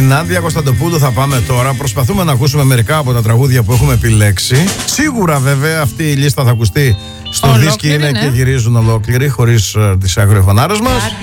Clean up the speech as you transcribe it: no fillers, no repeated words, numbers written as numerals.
Νάντια Κωνσταντοπούλου θα πάμε τώρα. Προσπαθούμε να ακούσουμε μερικά από τα τραγούδια που έχουμε επιλέξει. Σίγουρα βέβαια αυτή η λίστα θα ακουστεί στο δίσκι, είναι και γυρίζουν ολόκληροι χωρίς τις αγριοφωνάρες μας.